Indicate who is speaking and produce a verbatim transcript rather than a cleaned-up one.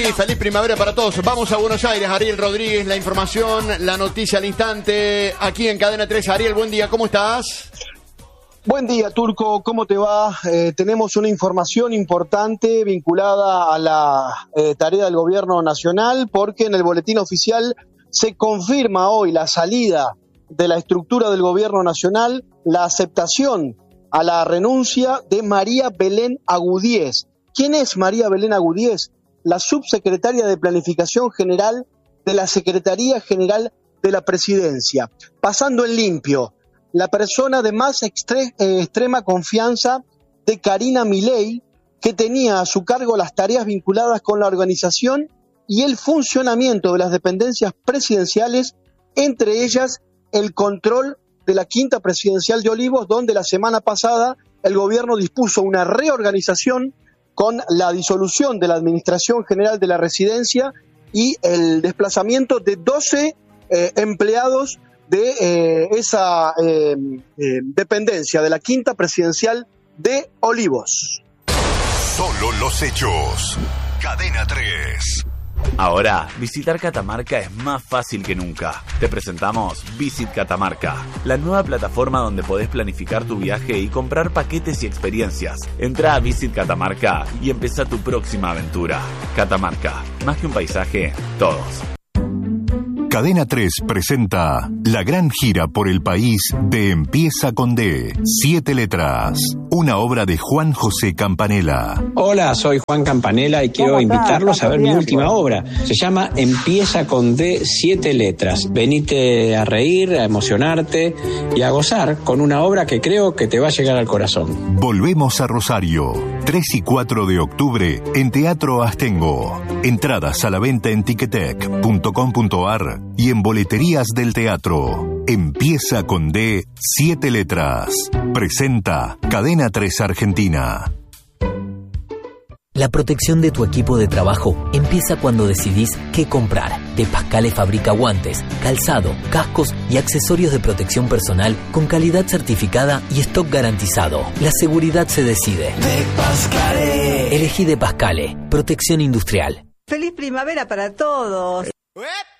Speaker 1: feliz primavera para todos. Vamos a Buenos Aires, Ariel Rodríguez, la información, la noticia al instante, aquí en Cadena tres. Ariel, buen día, ¿cómo estás?
Speaker 2: Buen día, Turco, ¿cómo te va? Eh, tenemos una información importante vinculada a la eh, tarea del gobierno nacional, porque en el boletín oficial se confirma hoy la salida de la estructura del gobierno nacional, la aceptación a la renuncia de María Belén Agudíez. ¿Quién es María Belén Agudíez? La subsecretaria de Planificación General de la Secretaría General de la Presidencia. Pasando en limpio, la persona de más extre- eh, extrema confianza de Karina Milei, que tenía a su cargo las tareas vinculadas con la organización y el funcionamiento de las dependencias presidenciales, entre ellas el control de la Quinta Presidencial de Olivos, donde la semana pasada el gobierno dispuso una reorganización con la disolución de la Administración General de la Residencia y el desplazamiento de doce eh, empleados de eh, esa eh, eh, dependencia de la Quinta Presidencial de Olivos.
Speaker 3: Solo los hechos. Cadena tres.
Speaker 4: Ahora, visitar Catamarca es más fácil que nunca. Te presentamos Visit Catamarca, la nueva plataforma donde podés planificar tu viaje y comprar paquetes y experiencias. Entrá a Visit Catamarca y empezá tu próxima aventura. Catamarca, más que un paisaje, todos.
Speaker 3: Cadena tres presenta la gran gira por el país de Empieza con D, siete letras, una obra de Juan José Campanella.
Speaker 5: Hola, soy Juan Campanella y quiero invitarlos a ver mi última obra. Se llama Empieza con D, siete letras. Venite a reír, a emocionarte y a gozar con una obra que creo que te va a llegar al corazón.
Speaker 3: Volvemos a Rosario, tres y cuatro de octubre en Teatro Astengo. Entradas a la venta en ticketek punto com punto ar y en boleterías del teatro. Empieza con D, siete letras. Presenta Cadena tres Argentina.
Speaker 6: La protección de tu equipo de trabajo empieza cuando decidís qué comprar. De Pascale fabrica guantes, calzado, cascos y accesorios de protección personal con calidad certificada y stock garantizado. La seguridad se decide.
Speaker 7: De Pascale.
Speaker 6: Elegí De Pascale, protección industrial.
Speaker 8: ¡Feliz primavera para todos!
Speaker 7: ¡Uep!